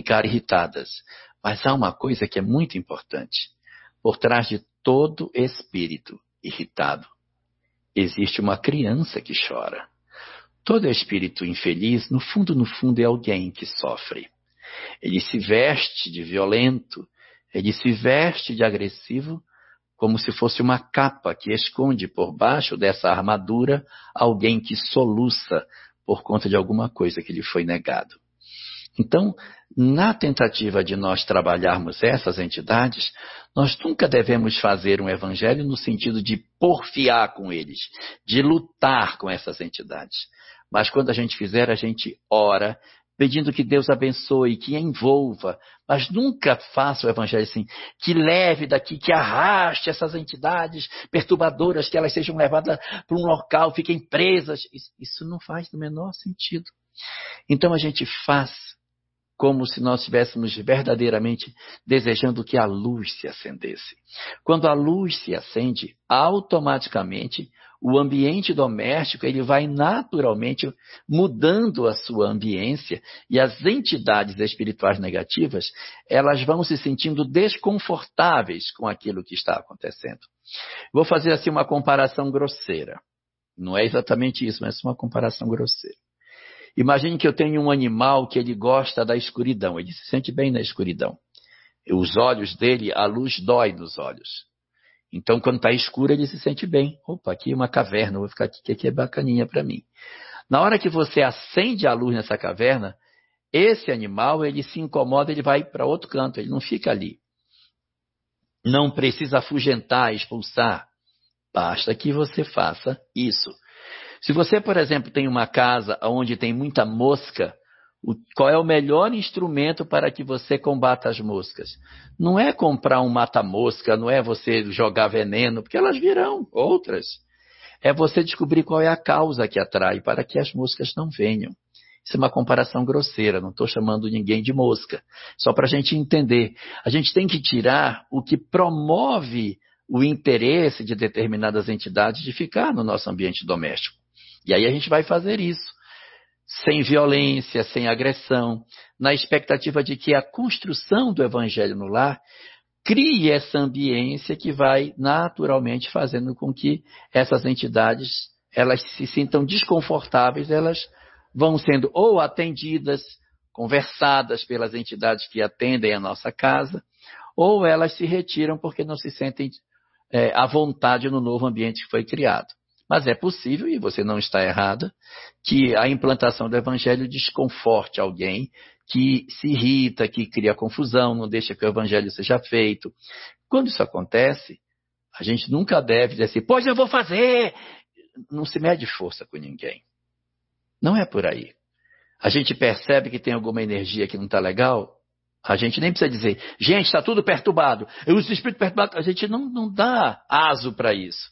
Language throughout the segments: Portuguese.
ficar irritadas. Mas há uma coisa que é muito importante. Por trás de todo espírito irritado, existe uma criança que chora. Todo espírito infeliz, no fundo, é alguém que sofre. Ele se veste de violento, ele se veste de agressivo, como se fosse uma capa que esconde por baixo dessa armadura alguém que soluça por conta de alguma coisa que lhe foi negado. Então, na tentativa de nós trabalharmos essas entidades, nós nunca devemos fazer um evangelho no sentido de porfiar com eles, de lutar com essas entidades. Mas quando a gente fizer, a gente ora, pedindo que Deus abençoe, que envolva, mas nunca faça o evangelho assim, que leve daqui, que arraste essas entidades perturbadoras, que elas sejam levadas para um local, fiquem presas. Isso não faz o menor sentido. Então a gente faz como se nós estivéssemos verdadeiramente desejando que a luz se acendesse. Quando a luz se acende, automaticamente o ambiente doméstico ele vai naturalmente mudando a sua ambiência e as entidades espirituais negativas elas vão se sentindo desconfortáveis com aquilo que está acontecendo. Vou fazer assim uma comparação grosseira. Não é exatamente isso, mas uma comparação grosseira. Imagine que eu tenho um animal que ele gosta da escuridão, ele se sente bem na escuridão. Os olhos dele, a luz dói nos olhos. Então, quando está escuro, ele se sente bem. Opa, aqui é uma caverna, vou ficar aqui, que aqui é bacaninha para mim. Na hora que você acende a luz nessa caverna, esse animal, ele se incomoda, ele vai para outro canto, ele não fica ali. Não precisa afugentar, expulsar. Basta que você faça isso. Se você, por exemplo, tem uma casa onde tem muita mosca, qual é o melhor instrumento para que você combata as moscas? Não é comprar um mata-mosca, não é você jogar veneno, porque elas virão outras. É você descobrir qual é a causa que atrai para que as moscas não venham. Isso é uma comparação grosseira, não estou chamando ninguém de mosca. Só para a gente entender. A gente tem que tirar o que promove o interesse de determinadas entidades de ficar no nosso ambiente doméstico. E aí a gente vai fazer isso, sem violência, sem agressão, na expectativa de que a construção do evangelho no lar crie essa ambiência que vai naturalmente fazendo com que essas entidades elas se sintam desconfortáveis, elas vão sendo ou atendidas, conversadas pelas entidades que atendem a nossa casa, ou elas se retiram porque não se sentem à vontade no novo ambiente que foi criado. Mas é possível, e você não está errada, que a implantação do evangelho desconforte alguém que se irrita, que cria confusão, não deixa que o evangelho seja feito. Quando isso acontece, a gente nunca deve dizer assim, pois eu vou fazer. Não se mede força com ninguém. Não é por aí. A gente percebe que tem alguma energia que não está legal, a gente nem precisa dizer, gente, está tudo perturbado. Os espíritos perturbados, a gente não dá aso para isso.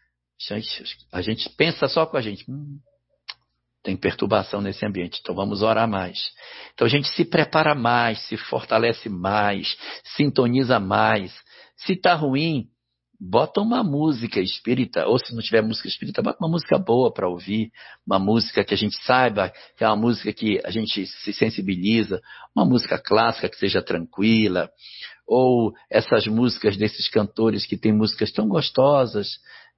A gente pensa só com a gente. Tem perturbação nesse ambiente, então vamos orar mais. Então a gente se prepara mais, se fortalece mais, sintoniza mais. Se está ruim, bota uma música espírita, ou se não tiver música espírita, bota uma música boa para ouvir, uma música que a gente saiba, que é uma música que a gente se sensibiliza, uma música clássica que seja tranquila, ou essas músicas desses cantores que têm músicas tão gostosas,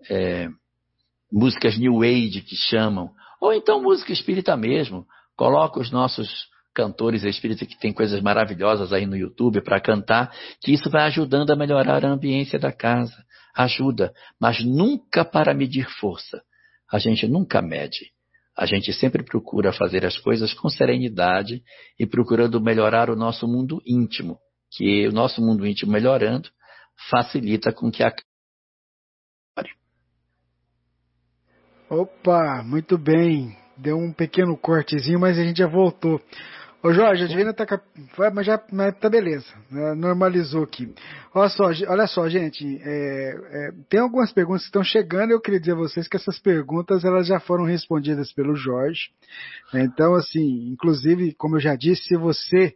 músicas New Age que chamam, ou então música espírita mesmo. Coloca os nossos cantores espíritas que tem coisas maravilhosas aí no YouTube para cantar, que isso vai ajudando a melhorar a ambiência da casa. Ajuda, mas nunca para medir força. A gente nunca mede. A gente sempre procura fazer as coisas com serenidade e procurando melhorar o nosso mundo íntimo, que o nosso mundo íntimo melhorando facilita com que a Opa, muito bem. Deu um pequeno cortezinho, mas a gente já voltou. Ô Jorge, a Divina tá... Mas tá beleza, né? Normalizou aqui. Olha só, gente, tem algumas perguntas que estão chegando, eu queria dizer a vocês que essas perguntas elas já foram respondidas pelo Jorge. Então, assim, inclusive, como eu já disse, se você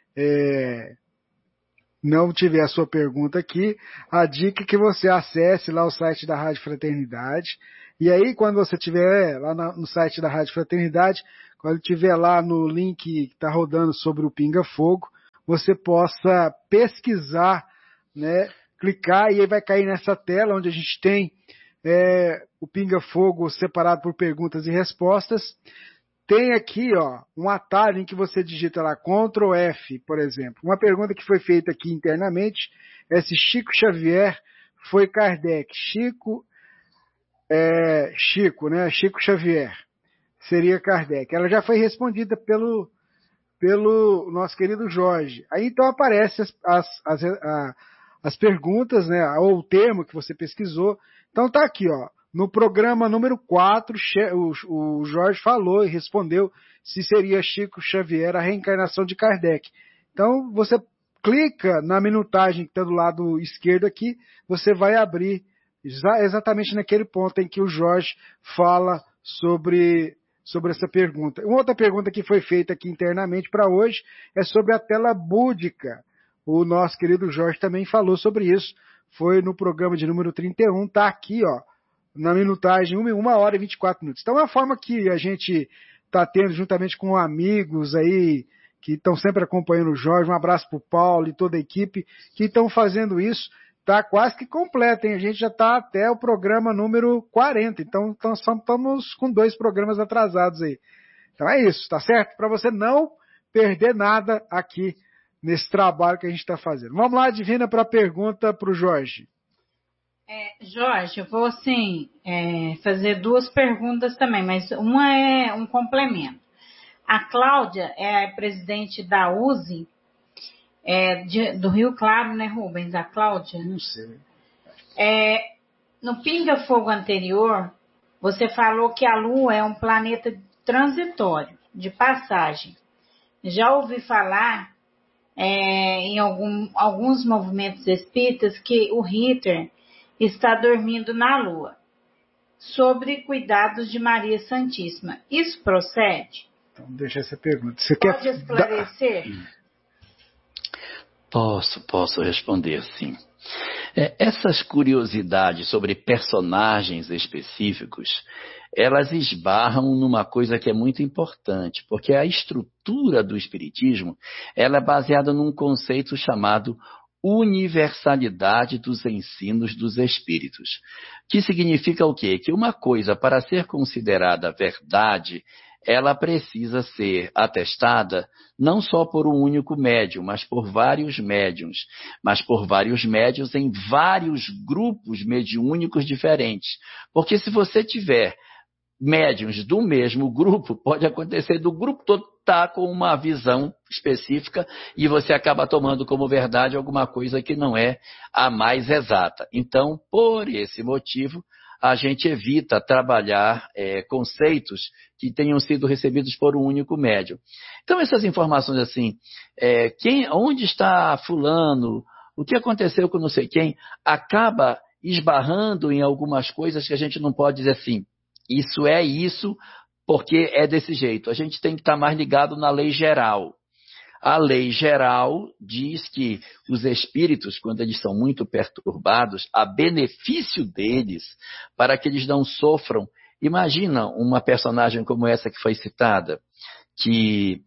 não tiver a sua pergunta aqui, a dica é que você acesse lá o site da Rádio Fraternidade. E aí, quando você estiver lá no site da Rádio Fraternidade, quando estiver lá no link que está rodando sobre o Pinga Fogo, você possa pesquisar, né, clicar, e aí vai cair nessa tela onde a gente tem o Pinga Fogo separado por perguntas e respostas. Tem aqui, ó, um atalho em que você digita lá Ctrl F, por exemplo. Uma pergunta que foi feita aqui internamente é se Chico Xavier foi Kardec. Chico, né? Chico Xavier seria Kardec. Ela já foi respondida pelo nosso querido Jorge. Aí então aparecem as perguntas, né? Ou o termo que você pesquisou. Então tá aqui, ó. No programa número 4, o Jorge falou e respondeu se seria Chico Xavier a reencarnação de Kardec. Então, você clica na minutagem que está do lado esquerdo aqui, você vai abrir exatamente naquele ponto em que o Jorge fala sobre essa pergunta. Uma outra pergunta que foi feita aqui internamente para hoje é sobre a tela búdica. O nosso querido Jorge também falou sobre isso. Foi no programa de número 31, está aqui, ó, na minutagem 1 hora e 24 minutos. Então é uma forma que a gente está tendo juntamente com amigos aí que estão sempre acompanhando o Jorge. Um abraço para o Paulo e toda a equipe que estão fazendo isso. Está quase que completo, hein? A gente já está até o programa número 40, então estamos com 2 programas atrasados aí. Então é isso, tá certo? Para você não perder nada aqui nesse trabalho que a gente está fazendo. Vamos lá, Divina, para a pergunta para o Jorge. Jorge, eu vou assim, fazer 2 perguntas também, mas uma é um complemento. A Cláudia é a presidente da USE, do Rio Claro, né, Rubens? A Cláudia? Não sei. No Pinga Fogo anterior, você falou que a Lua é um planeta transitório, de passagem. Já ouvi falar em alguns movimentos espíritas que o Ritter está dormindo na Lua, sobre cuidados de Maria Santíssima. Isso procede? Então, deixa essa pergunta. Você pode esclarecer? Posso responder, sim. Essas curiosidades sobre personagens específicos, elas esbarram numa coisa que é muito importante, porque a estrutura do Espiritismo, ela é baseada num conceito chamado universalidade dos ensinos dos Espíritos. Que significa o quê? Que uma coisa, para ser considerada verdade, ela precisa ser atestada não só por um único médium, mas por vários médiums. Mas por vários médiums em vários grupos mediúnicos diferentes. Porque se você tiver médiuns do mesmo grupo, pode acontecer do grupo todo estar com uma visão específica e você acaba tomando como verdade alguma coisa que não é a mais exata. Então, por esse motivo, a gente evita trabalhar conceitos que tenham sido recebidos por um único médium. Então, essas informações assim, onde está fulano, o que aconteceu com não sei quem, acaba esbarrando em algumas coisas que a gente não pode dizer assim, isso é isso, porque é desse jeito. A gente tem que estar mais ligado na lei geral. A lei geral diz que os espíritos, quando eles são muito perturbados, a benefício deles, para que eles não sofram. Imagina uma personagem como essa que foi citada, que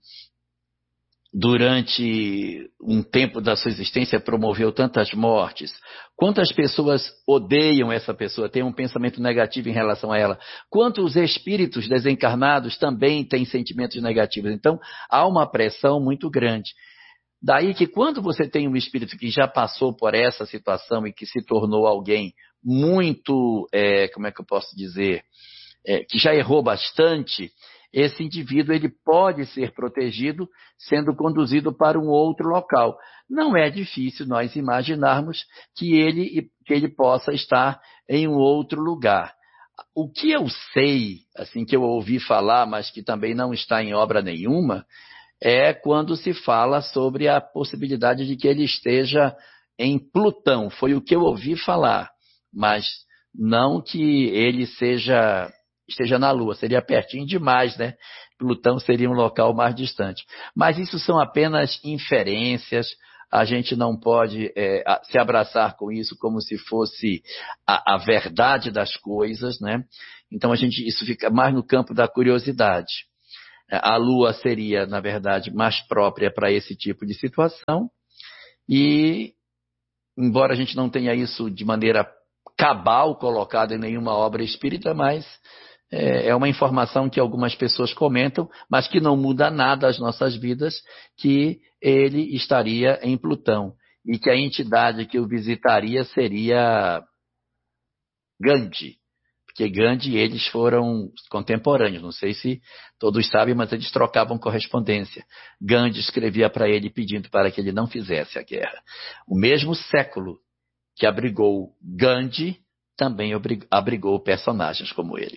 durante um tempo da sua existência promoveu tantas mortes. Quantas pessoas odeiam essa pessoa, têm um pensamento negativo em relação a ela? Quantos espíritos desencarnados também têm sentimentos negativos? Então, há uma pressão muito grande. Daí que quando você tem um espírito que já passou por essa situação e que se tornou alguém muito, como é que eu posso dizer, que já errou bastante, esse indivíduo ele pode ser protegido sendo conduzido para um outro local. Não é difícil nós imaginarmos que ele possa estar em um outro lugar. O que eu sei, assim, que eu ouvi falar, mas que também não está em obra nenhuma, é quando se fala sobre a possibilidade de que ele esteja em Plutão. Foi o que eu ouvi falar, mas não que ele esteja na Lua, seria pertinho demais, né? Plutão seria um local mais distante. Mas isso são apenas inferências, a gente não pode se abraçar com isso como se fosse a verdade das coisas, né? Então isso fica mais no campo da curiosidade. A lua seria, na verdade, mais própria para esse tipo de situação. E, embora a gente não tenha isso de maneira cabal colocado em nenhuma obra espírita, mas é uma informação que algumas pessoas comentam, mas que não muda nada as nossas vidas, que ele estaria em Plutão. E que a entidade que o visitaria seria Gandhi. Porque Gandhi e eles foram contemporâneos, não sei se todos sabem, mas eles trocavam correspondência. Gandhi escrevia para ele pedindo para que ele não fizesse a guerra. O mesmo século que abrigou Gandhi também abrigou personagens como ele.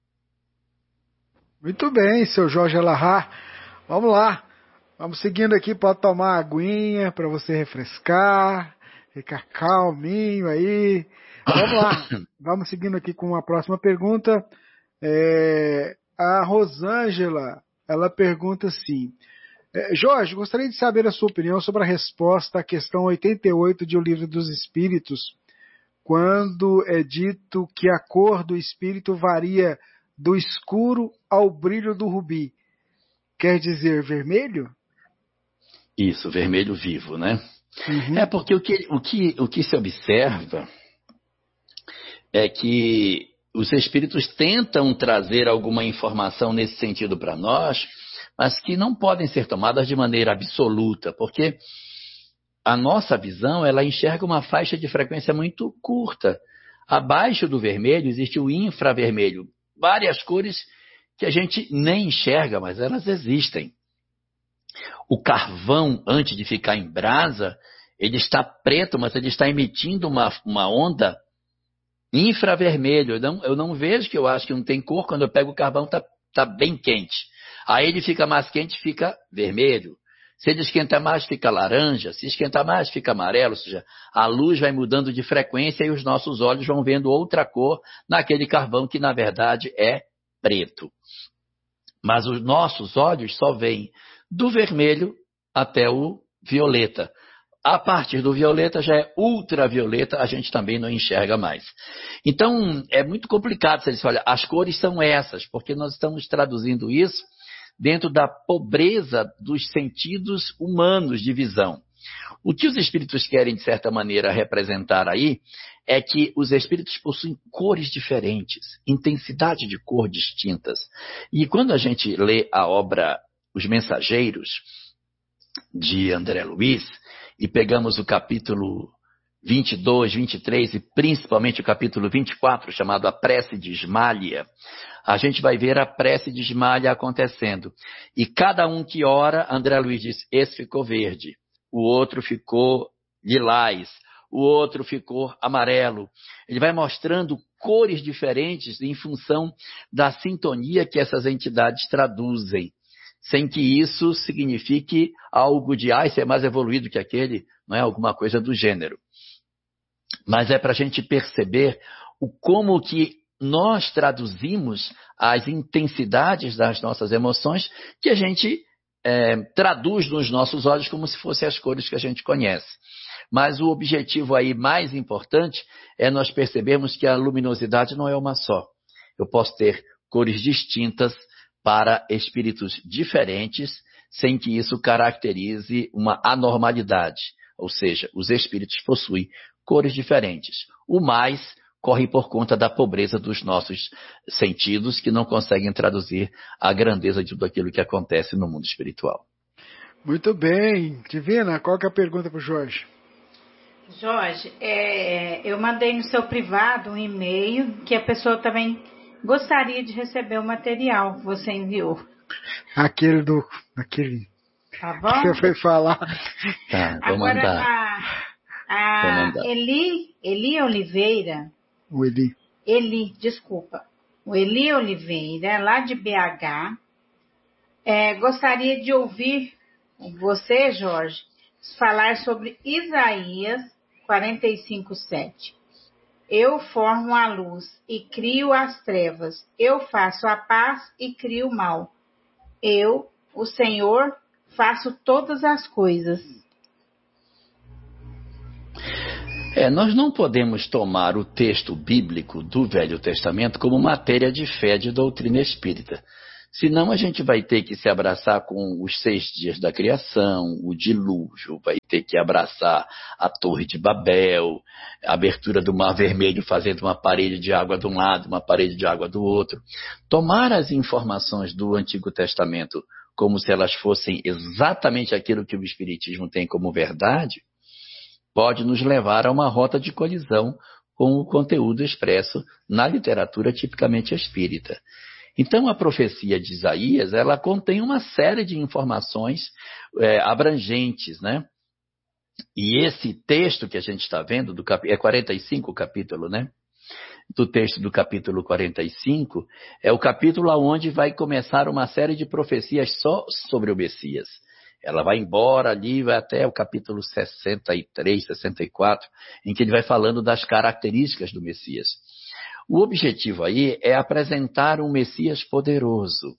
Muito bem, seu Jorge Alahá. Vamos lá. Vamos seguindo aqui, pode tomar uma aguinha para você refrescar, ficar calminho aí. Vamos lá. Vamos seguindo aqui com a próxima pergunta. A Rosângela, ela pergunta assim: Jorge, gostaria de saber a sua opinião sobre a resposta à questão 88 de O Livro dos Espíritos, quando é dito que a cor do espírito varia do escuro ao brilho do rubi. Quer dizer vermelho? Isso, vermelho vivo, né? Uhum. Porque o que se observa é que os espíritos tentam trazer alguma informação nesse sentido para nós, mas que não podem ser tomadas de maneira absoluta, porque a nossa visão, ela enxerga uma faixa de frequência muito curta. Abaixo do vermelho existe o infravermelho, várias cores que a gente nem enxerga, mas elas existem. O carvão, antes de ficar em brasa, ele está preto, mas ele está emitindo uma onda infravermelho. Eu não vejo, que eu acho que não tem cor. Quando eu pego o carvão, está bem quente. Aí ele fica mais quente, fica vermelho. Se ele esquenta mais, fica laranja. Se esquentar mais, fica amarelo. Ou seja, a luz vai mudando de frequência e os nossos olhos vão vendo outra cor naquele carvão que, na verdade, é preto. Mas os nossos olhos só veem do vermelho até o violeta. A partir do violeta já é ultravioleta, a gente também não enxerga mais. Então, é muito complicado se eles olha, as cores são essas, porque nós estamos traduzindo isso dentro da pobreza dos sentidos humanos de visão. O que os espíritos querem, de certa maneira, representar aí é que os espíritos possuem cores diferentes, intensidade de cor distintas. E quando a gente lê a obra Os Mensageiros, de André Luiz, e pegamos o capítulo 22, 23 e principalmente o capítulo 24, chamado A Prece de Ismália, a gente vai ver a prece de Ismália acontecendo. E cada um que ora, André Luiz diz, esse ficou verde, o outro ficou lilás, o outro ficou amarelo. Ele vai mostrando cores diferentes em função da sintonia que essas entidades traduzem, sem que isso signifique algo de, esse é mais evoluído que aquele, não é alguma coisa do gênero. Mas é para a gente perceber como que nós traduzimos as intensidades das nossas emoções, que a gente traduz nos nossos olhos como se fossem as cores que a gente conhece. Mas o objetivo aí mais importante é nós percebermos que a luminosidade não é uma só. Eu posso ter cores distintas para espíritos diferentes, sem que isso caracterize uma anormalidade. Ou seja, os espíritos possuem cores diferentes. O mais corre por conta da pobreza dos nossos sentidos, que não conseguem traduzir a grandeza de tudo aquilo que acontece no mundo espiritual. Muito bem. Divina, qual que é a pergunta para o Jorge? Jorge, eu mandei no seu privado um e-mail que a pessoa também gostaria de receber o material que você enviou. Aquele. Tá bom? Que você foi falar. Tá, vou Agora, mandar. Eli Oliveira. O Eli. O Eli Oliveira, lá de BH, gostaria de ouvir você, Jorge, falar sobre Isaías 45:7. Eu formo a luz e crio as trevas. Eu faço a paz e crio o mal. Eu, o Senhor, faço todas as coisas. Nós não podemos tomar o texto bíblico do Velho Testamento como matéria de fé de doutrina espírita. Senão a gente vai ter que se abraçar com os 6 dias da criação, o dilúvio, vai ter que abraçar a Torre de Babel, a abertura do Mar Vermelho fazendo uma parede de água de um lado, uma parede de água do outro. Tomar as informações do Antigo Testamento como se elas fossem exatamente aquilo que o Espiritismo tem como verdade, pode nos levar a uma rota de colisão com o conteúdo expresso na literatura tipicamente espírita. Então, a profecia de Isaías, ela contém uma série de informações abrangentes, né? E esse texto que a gente está vendo, é 45 o capítulo, né? Do texto do capítulo 45, é o capítulo onde vai começar uma série de profecias só sobre o Messias. Ela vai embora ali, vai até o capítulo 63, 64, em que ele vai falando das características do Messias. O objetivo aí é apresentar um Messias poderoso.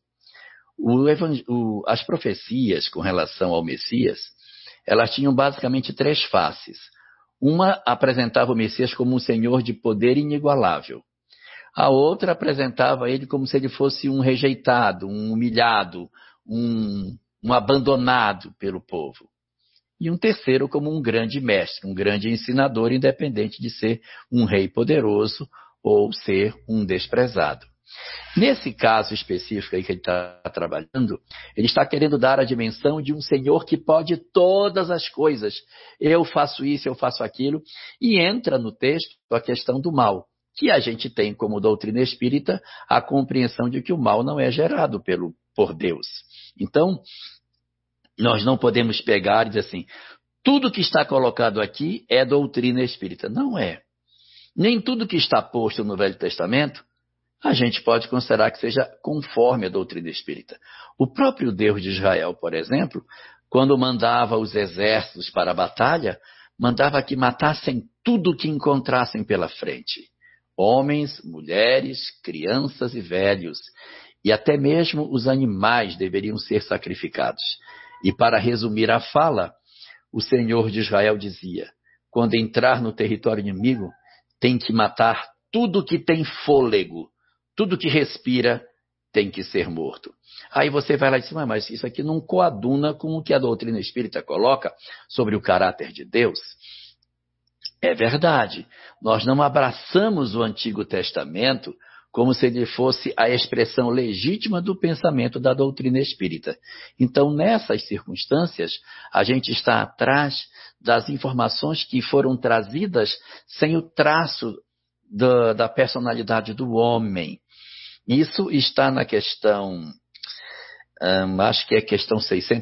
As profecias com relação ao Messias, elas tinham basicamente 3 faces. Uma apresentava o Messias como um senhor de poder inigualável. A outra apresentava ele como se ele fosse um rejeitado, um humilhado, um abandonado pelo povo. E um terceiro como um grande mestre, um grande ensinador, independente de ser um rei poderoso ou ser um desprezado. Nesse caso específico aí que ele está trabalhando, ele está querendo dar a dimensão de um Senhor que pode todas as coisas. Eu faço isso, eu faço aquilo. E entra no texto a questão do mal, que a gente tem como doutrina espírita a compreensão de que o mal não é gerado por Deus. Então, nós não podemos pegar e dizer assim, tudo que está colocado aqui é doutrina espírita. Não é. Nem tudo que está posto no Velho Testamento a gente pode considerar que seja conforme a doutrina espírita. O próprio Deus de Israel, por exemplo, quando mandava os exércitos para a batalha, mandava que matassem tudo que encontrassem pela frente. Homens, mulheres, crianças e velhos. E até mesmo os animais deveriam ser sacrificados. E para resumir a fala, o Senhor de Israel dizia, quando entrar no território inimigo, tem que matar tudo que tem fôlego. Tudo que respira tem que ser morto. Aí você vai lá e diz, mas isso aqui não coaduna com o que a doutrina espírita coloca sobre o caráter de Deus. É verdade, nós não abraçamos o Antigo Testamento como se ele fosse a expressão legítima do pensamento da doutrina espírita. Então, nessas circunstâncias, a gente está atrás das informações que foram trazidas sem o traço da personalidade do homem. Isso está na questão, acho que é questão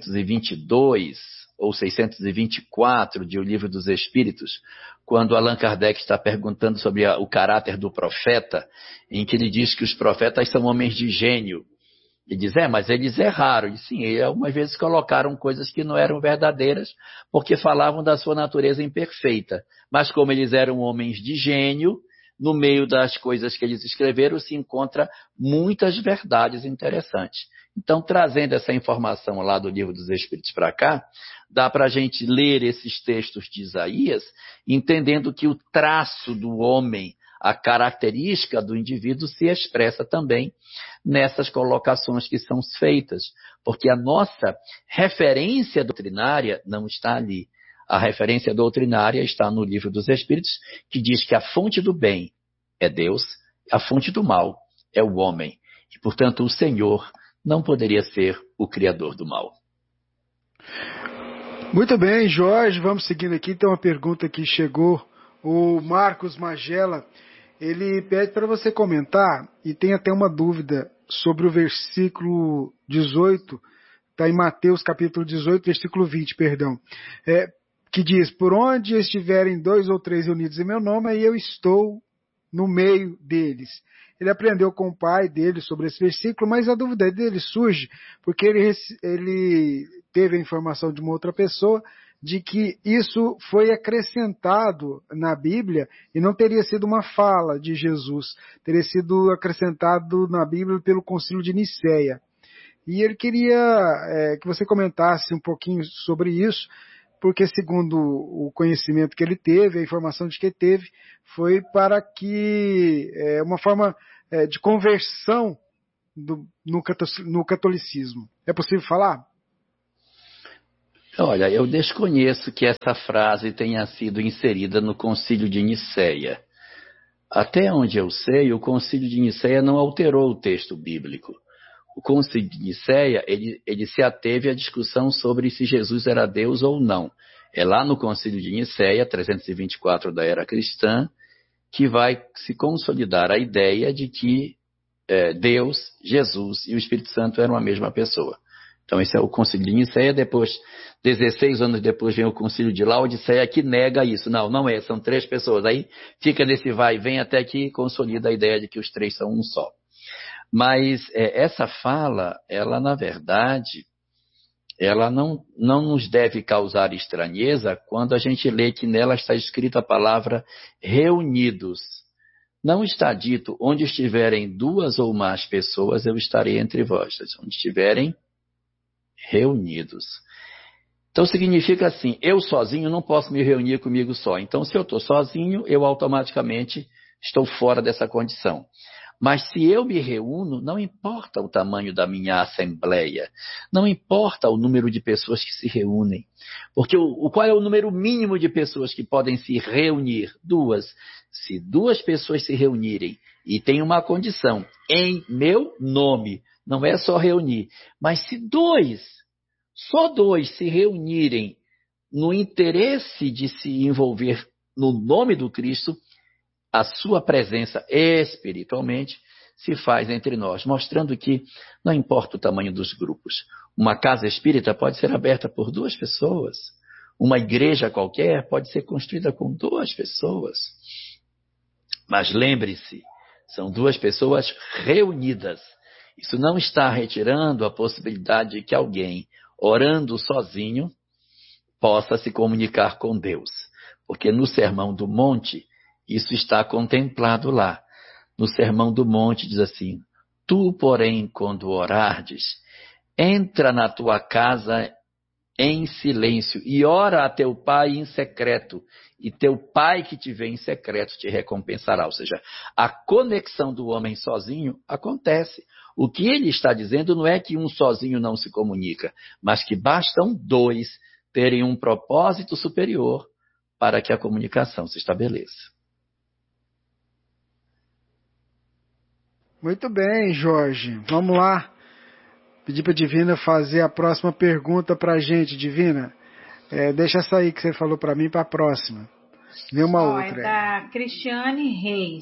622 ou 624 de O Livro dos Espíritos, quando Allan Kardec está perguntando sobre o caráter do profeta, em que ele diz que os profetas são homens de gênio. Ele diz, mas eles erraram. E sim, algumas vezes colocaram coisas que não eram verdadeiras, porque falavam da sua natureza imperfeita. Mas como eles eram homens de gênio, no meio das coisas que eles escreveram se encontra muitas verdades interessantes. Então, trazendo essa informação lá do Livro dos Espíritos para cá, dá para a gente ler esses textos de Isaías, entendendo que o traço do homem, a característica do indivíduo se expressa também nessas colocações que são feitas, porque a nossa referência doutrinária não está ali. A referência doutrinária está no Livro dos Espíritos, que diz que a fonte do bem é Deus, a fonte do mal é o homem. E, portanto, o Senhor não poderia ser o criador do mal. Muito bem, Jorge, vamos seguindo aqui. Tem uma pergunta que chegou, o Marcos Magela, ele pede para você comentar, e tem até uma dúvida sobre o versículo 18, está em Mateus capítulo 18, versículo 20, perdão, que diz, por onde estiverem 2 ou 3 reunidos em meu nome, aí eu estou no meio deles. Ele aprendeu com o pai dele sobre esse versículo, mas a dúvida dele surge porque ele teve a informação de uma outra pessoa de que isso foi acrescentado na Bíblia e não teria sido uma fala de Jesus, teria sido acrescentado na Bíblia pelo Concílio de Nicéia. E ele queria que você comentasse um pouquinho sobre isso, porque segundo o conhecimento que ele teve, a informação de que ele teve, foi para que uma forma de conversão no catolicismo. É possível falar? Olha, eu desconheço que essa frase tenha sido inserida no Concílio de Nicéia. Até onde eu sei, o Concílio de Nicéia não alterou o texto bíblico. O Concílio de Nicéia, ele se ateve à discussão sobre se Jesus era Deus ou não. É lá no Concílio de Nicéia, 324 da era cristã, que vai se consolidar a ideia de que Deus, Jesus e o Espírito Santo eram a mesma pessoa. Então esse é o Concílio de Nicéia. Depois, 16 anos depois, vem o Concílio de Laodiceia, que nega isso. Não é, são 3 pessoas. Aí fica nesse vai e vem até que consolida a ideia de que os 3 são um só. Mas essa fala, ela na verdade, ela não nos deve causar estranheza quando a gente lê que nela está escrita a palavra reunidos. Não está dito, onde estiverem 2 ou mais pessoas, eu estarei entre vós. Onde estiverem reunidos. Então significa assim, eu sozinho não posso me reunir comigo só. Então se eu estou sozinho, eu automaticamente estou fora dessa condição. Mas se eu me reúno, não importa o tamanho da minha assembleia, não importa o número de pessoas que se reúnem, porque qual é o número mínimo de pessoas que podem se reunir? 2. Se 2 pessoas se reunirem e tem uma condição, em meu nome, não é só reunir, mas se só 2 se reunirem no interesse de se envolver no nome do Cristo, a sua presença espiritualmente se faz entre nós, mostrando que não importa o tamanho dos grupos. Uma casa espírita pode ser aberta por 2 pessoas. Uma igreja qualquer pode ser construída com 2 pessoas. Mas lembre-se, são 2 pessoas reunidas. Isso não está retirando a possibilidade de que alguém, orando sozinho, possa se comunicar com Deus. Porque no Sermão do Monte, isso está contemplado lá. No Sermão do Monte diz assim, tu, porém, quando orardes, entra na tua casa em silêncio e ora a teu pai em secreto, e teu pai que te vê em secreto te recompensará. Ou seja, a conexão do homem sozinho acontece. O que ele está dizendo não é que um sozinho não se comunica, mas que bastam 2 terem um propósito superior para que a comunicação se estabeleça. Muito bem, Jorge. Vamos lá. Pedir para a Divina fazer a próxima pergunta para a gente, Divina. Deixa essa aí que você falou para mim para a próxima. Vê uma outra. É da Cristiane Reis.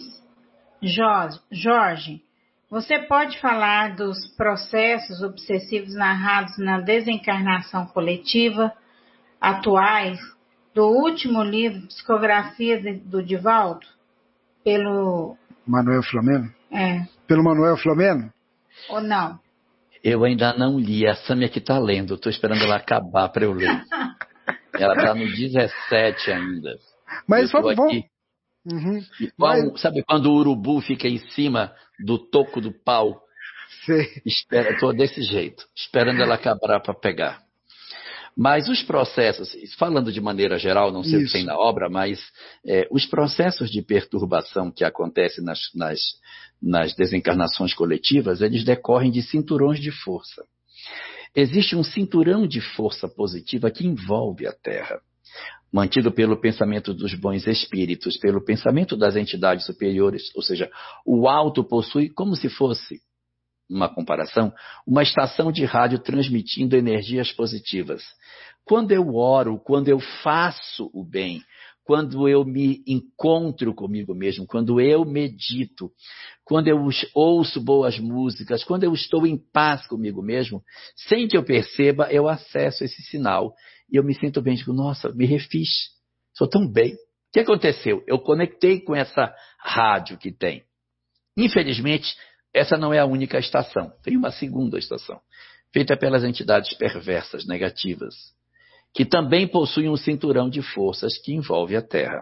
Jorge, você pode falar dos processos obsessivos narrados na desencarnação coletiva atuais do último livro, Psicografia do Divaldo? Pelo Manuel Filomeno? Pelo Manuel Filomeno? Ou não? Eu ainda não li, a Sâmia que está lendo, estou esperando ela acabar para eu ler. Ela está no 17 ainda. Mas vamos... Uhum. Sabe quando o urubu fica em cima do toco do pau? Sei. Estou desse jeito, esperando ela acabar para pegar. Mas os processos, falando de maneira geral, não sei o que tem na obra, mas os processos de perturbação que acontecem nas desencarnações coletivas, eles decorrem de cinturões de força. Existe um cinturão de força positiva que envolve a Terra, mantido pelo pensamento dos bons espíritos, pelo pensamento das entidades superiores, ou seja, o alto possui como se fosse, uma comparação, uma estação de rádio transmitindo energias positivas. Quando eu oro, quando eu faço o bem, quando eu me encontro comigo mesmo, quando eu medito, quando eu ouço boas músicas, quando eu estou em paz comigo mesmo, sem que eu perceba, eu acesso esse sinal e eu me sinto bem, digo, nossa, me refiz, sou tão bem. O que aconteceu? Eu conectei com essa rádio que tem. Infelizmente, essa não é a única estação. Tem uma segunda estação, feita pelas entidades perversas, negativas, que também possuem um cinturão de forças que envolve a Terra.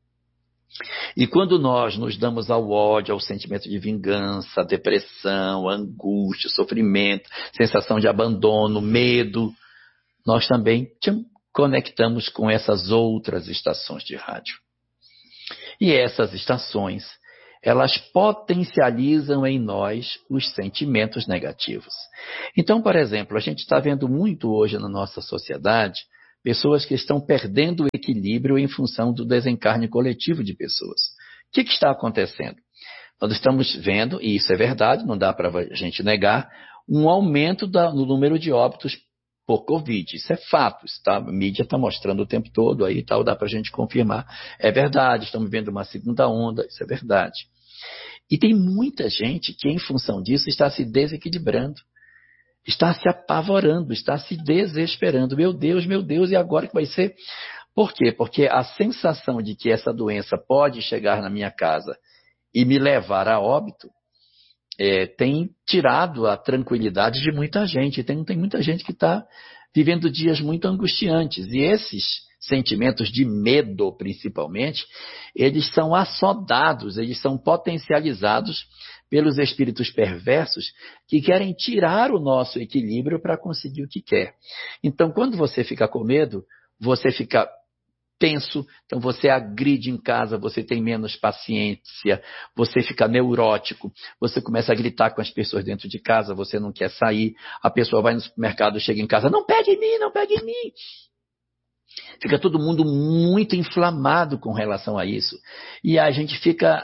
E quando nós nos damos ao ódio, ao sentimento de vingança, depressão, angústia, sofrimento, sensação de abandono, medo, nós também conectamos com essas outras estações de rádio. E essas estações, elas potencializam em nós os sentimentos negativos. Então, por exemplo, a gente está vendo muito hoje na nossa sociedade pessoas que estão perdendo o equilíbrio em função do desencarne coletivo de pessoas. O que está acontecendo? Nós estamos vendo, e isso é verdade, não dá para a gente negar, um aumento no número de óbitos por Covid. Isso é fato, a mídia está mostrando o tempo todo, aí tal, dá para a gente confirmar. É verdade, estamos vendo uma segunda onda, isso é verdade. E tem muita gente que, em função disso, está se desequilibrando, está se apavorando, está se desesperando. Meu Deus, e agora que vai ser? Por quê? Porque a sensação de que essa doença pode chegar na minha casa e me levar a óbito, tem tirado a tranquilidade de muita gente. Tem muita gente que está vivendo dias muito angustiantes. E esses sentimentos de medo, principalmente, eles são assodados, eles são potencializados pelos espíritos perversos que querem tirar o nosso equilíbrio para conseguir o que quer. Então, quando você fica com medo, você fica tenso, então você agride em casa, você tem menos paciência, você fica neurótico, você começa a gritar com as pessoas dentro de casa, você não quer sair, a pessoa vai no supermercado, chega em casa, não pegue em mim, não pegue em mim. Fica todo mundo muito inflamado com relação a isso. E a gente fica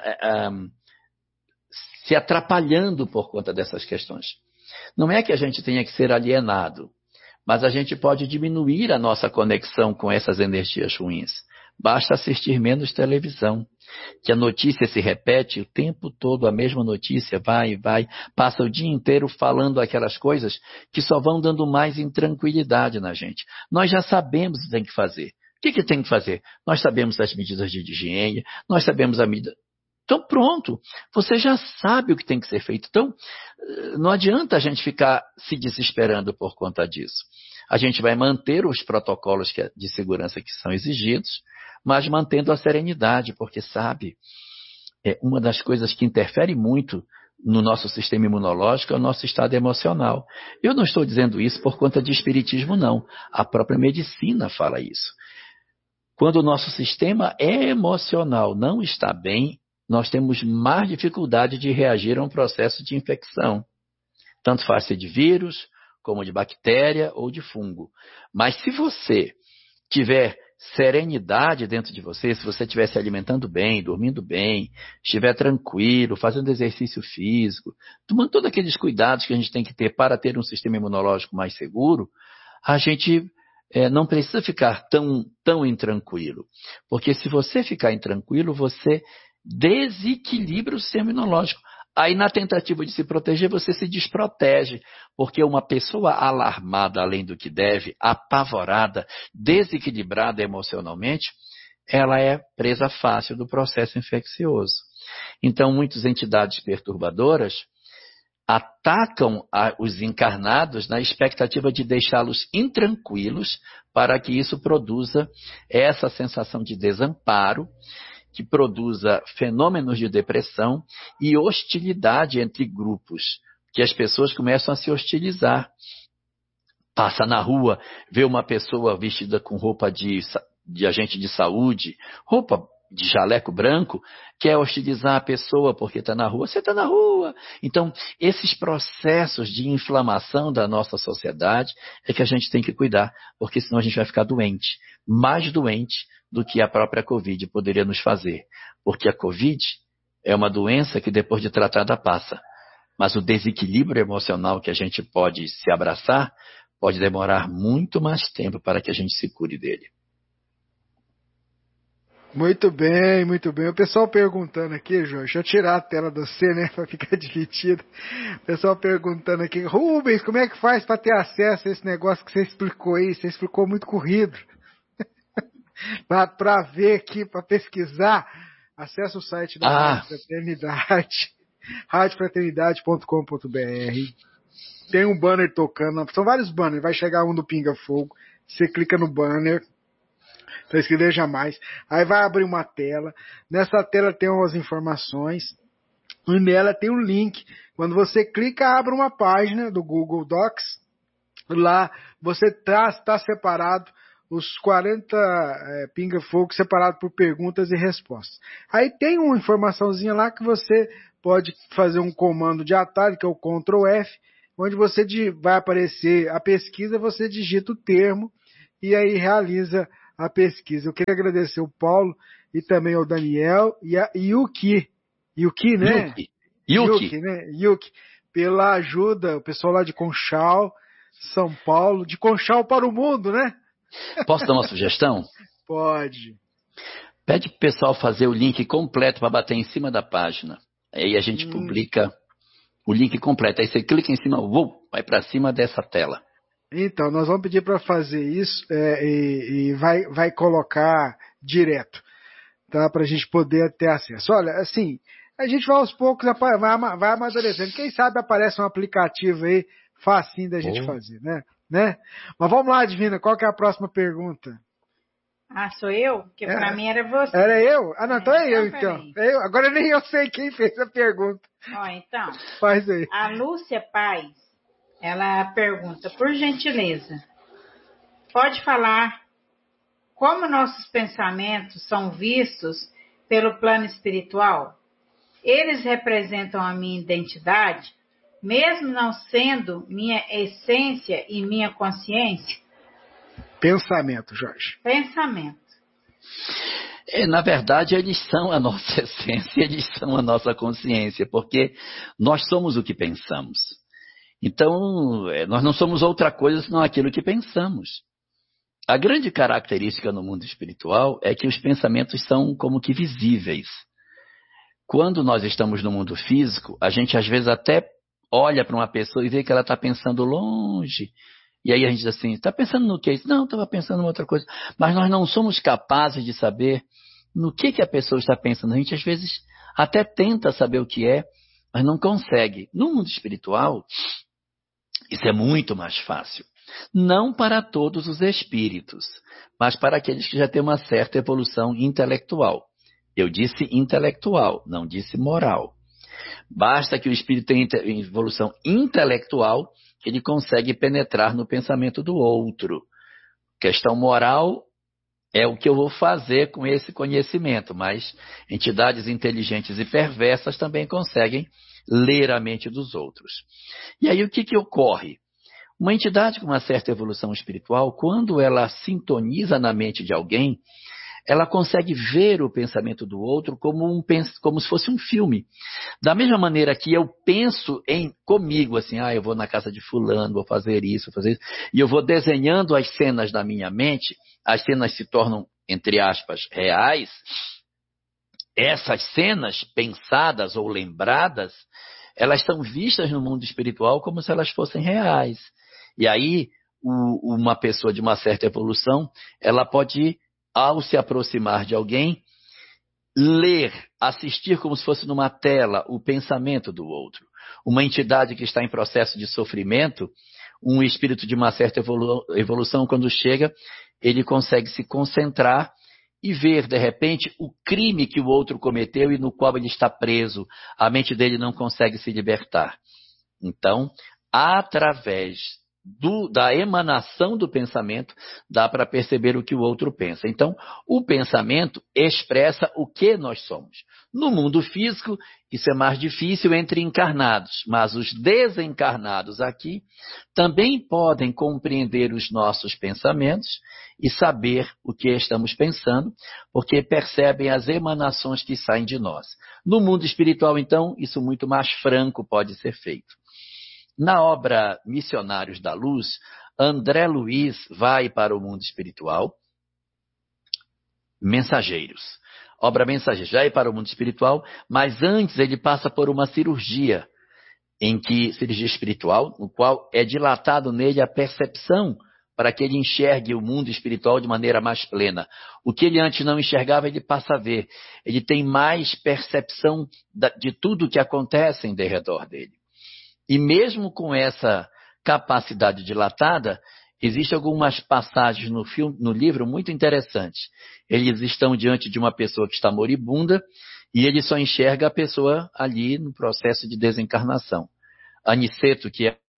se atrapalhando por conta dessas questões. Não é que a gente tenha que ser alienado, mas a gente pode diminuir a nossa conexão com essas energias ruins. Basta assistir menos televisão, que a notícia se repete o tempo todo, a mesma notícia, vai, passa o dia inteiro falando aquelas coisas que só vão dando mais intranquilidade na gente. Nós já sabemos o que tem que fazer. O que tem que fazer? Nós sabemos as medidas de higiene, nós sabemos a medida. Então pronto, você já sabe o que tem que ser feito. Então não adianta a gente ficar se desesperando por conta disso. A gente vai manter os protocolos de segurança que são exigidos, mas mantendo a serenidade, porque sabe, uma das coisas que interfere muito no nosso sistema imunológico é o nosso estado emocional. Eu não estou dizendo isso por conta de espiritismo, não. A própria medicina fala isso. Quando o nosso sistema emocional não está bem, nós temos mais dificuldade de reagir a um processo de infecção. Tanto faz ser de vírus, como de bactéria ou de fungo. Mas se você tiver serenidade dentro de você, se você estiver se alimentando bem, dormindo bem, estiver tranquilo, fazendo exercício físico, tomando todos aqueles cuidados que a gente tem que ter para ter um sistema imunológico mais seguro, a gente não precisa ficar tão intranquilo. Porque se você ficar intranquilo, você desequilibra o sistema imunológico. Aí, na tentativa de se proteger, você se desprotege, porque uma pessoa alarmada além do que deve, apavorada, desequilibrada emocionalmente, ela é presa fácil do processo infeccioso. Então, muitas entidades perturbadoras atacam os encarnados na expectativa de deixá-los intranquilos para que isso produza essa sensação de desamparo, que produza fenômenos de depressão e hostilidade entre grupos, que as pessoas começam a se hostilizar. Passa na rua, vê uma pessoa vestida com roupa de agente de saúde, roupa de jaleco branco, quer hostilizar a pessoa porque está na rua. Você está na rua. Então, esses processos de inflamação da nossa sociedade é que a gente tem que cuidar, porque senão a gente vai ficar doente, mais doente do que a própria Covid poderia nos fazer. Porque a Covid é uma doença que depois de tratada passa. Mas o desequilíbrio emocional que a gente pode se abraçar pode demorar muito mais tempo para que a gente se cure dele. Muito bem, muito bem. O pessoal perguntando aqui, Jorge, deixa eu tirar a tela do C, né, para ficar dividida. O pessoal perguntando aqui, Rubens, como é que faz para ter acesso a esse negócio que você explicou aí? Você explicou muito corrido. Para ver aqui, para pesquisar, acessa o site da Rádio Fraternidade, radiofraternidade.com.br. Tem um banner tocando, são vários banners, vai chegar um do Pinga Fogo, você clica no banner, para escrever jamais, aí vai abrir uma tela, nessa tela tem umas informações, e nela tem um link, quando você clica, abre uma página do Google Docs, lá você está separado os 40 pinga-fogo separados por perguntas e respostas. Aí tem uma informaçãozinha lá que você pode fazer um comando de atalho, que é o Ctrl F, onde vai aparecer a pesquisa, você digita o termo e aí realiza a pesquisa. Eu queria agradecer o Paulo e também ao Daniel e a Yuki. Yuki, né? Yuki, né? Yuki, pela ajuda, o pessoal lá de Conchal, São Paulo, de Conchal para o mundo, né? Posso dar uma sugestão? Pode. Pede pro pessoal fazer o link completo para bater em cima da página. Aí a gente publica o link completo. Aí você clica em cima, vai para cima dessa tela. Então, nós vamos pedir para fazer isso e vai colocar direto, tá? Para a gente poder ter acesso. Olha, assim, a gente vai aos poucos, vai amadurecendo. Quem sabe aparece um aplicativo aí facinho da gente fazer, né? Mas vamos lá, Divina, qual que é a próxima pergunta? Ah, sou eu? Porque para mim era você. Era eu? Ah, não, então é eu, então. Agora nem eu sei quem fez a pergunta. Ó, então. Faz aí. A Lúcia Paz, ela pergunta, por gentileza, pode falar como nossos pensamentos são vistos pelo plano espiritual? Eles representam a minha identidade, mesmo não sendo minha essência e minha consciência? Pensamento, Jorge. Pensamento. Na verdade, eles são a nossa essência, eles são a nossa consciência, porque nós somos o que pensamos. Então, nós não somos outra coisa senão aquilo que pensamos. A grande característica no mundo espiritual é que os pensamentos são como que visíveis. Quando nós estamos no mundo físico, a gente às vezes até olha para uma pessoa e vê que ela está pensando longe. E aí a gente diz assim, está pensando no quê? Não, estava pensando em outra coisa. Mas nós não somos capazes de saber no que a pessoa está pensando. A gente às vezes até tenta saber o que é, mas não consegue. No mundo espiritual, isso é muito mais fácil. Não para todos os espíritos, mas para aqueles que já têm uma certa evolução intelectual. Eu disse intelectual, não disse moral. Basta que o espírito tenha evolução intelectual, que ele consegue penetrar no pensamento do outro. Questão moral é o que eu vou fazer com esse conhecimento, mas entidades inteligentes e perversas também conseguem ler a mente dos outros. E aí o que ocorre? Uma entidade com uma certa evolução espiritual, quando ela sintoniza na mente de alguém, ela consegue ver o pensamento do outro como se fosse um filme. Da mesma maneira que eu penso comigo, assim, eu vou na casa de fulano, vou fazer isso, e eu vou desenhando as cenas na minha mente, as cenas se tornam, entre aspas, reais. Essas cenas pensadas ou lembradas, elas são vistas no mundo espiritual como se elas fossem reais. E aí, uma pessoa de uma certa evolução, ela pode, ao se aproximar de alguém, ler, assistir como se fosse numa tela o pensamento do outro. Uma entidade que está em processo de sofrimento, um espírito de uma certa evolução, quando chega, ele consegue se concentrar e ver, de repente, o crime que o outro cometeu e no qual ele está preso. A mente dele não consegue se libertar. Então, através da emanação do pensamento, dá para perceber o que o outro pensa. Então, o pensamento expressa o que nós somos. No mundo físico, isso é mais difícil entre encarnados, mas os desencarnados aqui também podem compreender os nossos pensamentos e saber o que estamos pensando, porque percebem as emanações que saem de nós. No mundo espiritual, então, isso muito mais franco pode ser feito. Na obra Missionários da Luz, André Luiz vai para o mundo espiritual. Mensageiros. Obra Mensageiros vai para o mundo espiritual, mas antes ele passa por uma cirurgia, cirurgia espiritual, no qual é dilatado nele a percepção para que ele enxergue o mundo espiritual de maneira mais plena. O que ele antes não enxergava, ele passa a ver. Ele tem mais percepção de tudo que acontece em redor dele. E mesmo com essa capacidade dilatada, existem algumas passagens no livro muito interessantes. Eles estão diante de uma pessoa que está moribunda e ele só enxerga a pessoa ali no processo de desencarnação. Aniceto, que é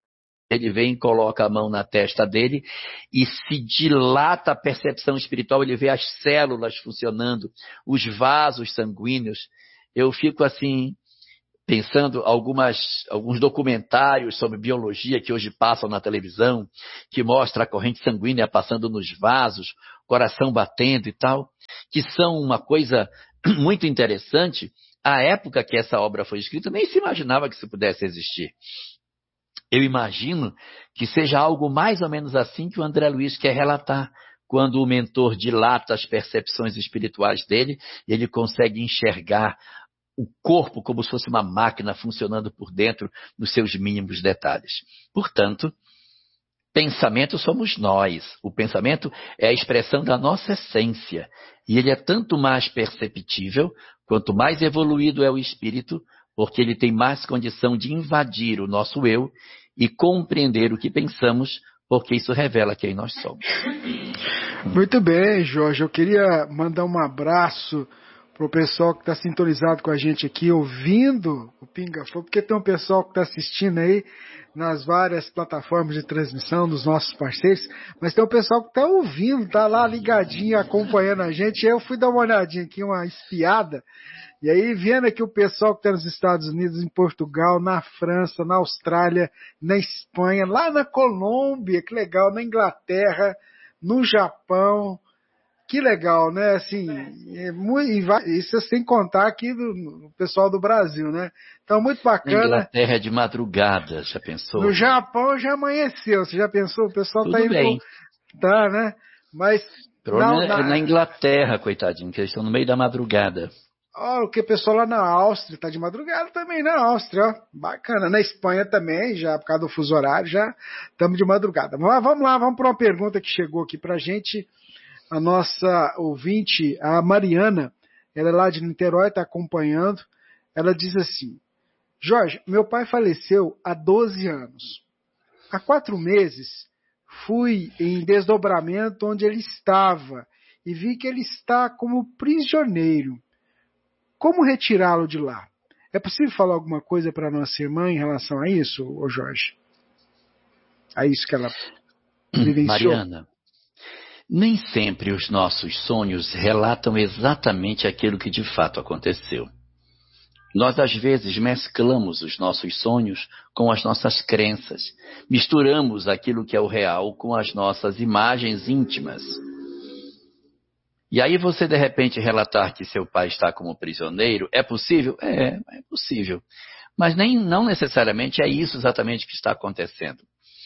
ele vem e coloca a mão na testa dele e se dilata a percepção espiritual, ele vê as células funcionando, os vasos sanguíneos. Eu fico assim, pensando alguns documentários sobre biologia que hoje passam na televisão, que mostra a corrente sanguínea passando nos vasos, coração batendo e tal, que são uma coisa muito interessante. À época que essa obra foi escrita, nem se imaginava que isso pudesse existir. Eu imagino que seja algo mais ou menos assim que o André Luiz quer relatar, quando o mentor dilata as percepções espirituais dele, e ele consegue enxergar o corpo como se fosse uma máquina funcionando por dentro nos seus mínimos detalhes. Portanto, pensamento somos nós. O pensamento é a expressão da nossa essência. E ele é tanto mais perceptível, quanto mais evoluído é o espírito, porque ele tem mais condição de invadir o nosso eu e compreender o que pensamos, porque isso revela quem nós somos. Muito bem, Jorge. Eu queria mandar um abraço para o pessoal que está sintonizado com a gente aqui, ouvindo o Pinga Fogo, porque tem um pessoal que está assistindo aí nas várias plataformas de transmissão dos nossos parceiros, mas tem um pessoal que está ouvindo, está lá ligadinho, acompanhando a gente. Eu fui dar uma olhadinha aqui, uma espiada, e aí vendo aqui o pessoal que está nos Estados Unidos, em Portugal, na França, na Austrália, na Espanha, lá na Colômbia, que legal, na Inglaterra, no Japão. Que legal, né? Assim, isso sem contar aqui do pessoal do Brasil, né? Então, muito bacana. Na Inglaterra é de madrugada, já pensou? No Japão já amanheceu, você já pensou? O pessoal Tudo tá indo... bem. Tá, né? Mas... Na Inglaterra, coitadinho, que eles estão no meio da madrugada. O que o pessoal lá na Áustria tá de madrugada também, na Áustria, ó. Bacana. Na Espanha também, já por causa do fuso horário, já estamos de madrugada. Mas vamos lá, vamos para uma pergunta que chegou aqui pra gente. A nossa ouvinte, a Mariana, ela é lá de Niterói, está acompanhando. Ela diz assim: Jorge, meu pai faleceu há 12 anos. Há 4 meses, fui em desdobramento onde ele estava e vi que ele está como prisioneiro. Como retirá-lo de lá? É possível falar alguma coisa para nossa irmã em relação a isso, ô Jorge? A isso que ela vivenciou? Mariana, nem sempre os nossos sonhos relatam exatamente aquilo que de fato aconteceu. Nós, às vezes, mesclamos os nossos sonhos com as nossas crenças. Misturamos aquilo que é o real com as nossas imagens íntimas. E aí você, de repente, relatar que seu pai está como prisioneiro, é possível? É possível. Mas não necessariamente é isso exatamente que está acontecendo.